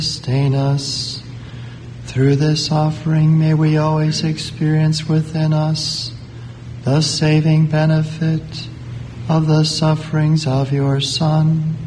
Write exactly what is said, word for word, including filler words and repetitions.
sustain us. Through this offering, may we always experience within us the saving benefit of the sufferings of your Son,